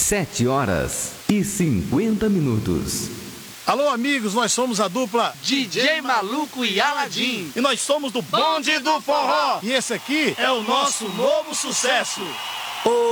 7h50. Alô, amigos, nós somos a dupla DJ Maluco e Aladim. E nós somos do Bonde do Forró. E esse aqui é o nosso novo sucesso.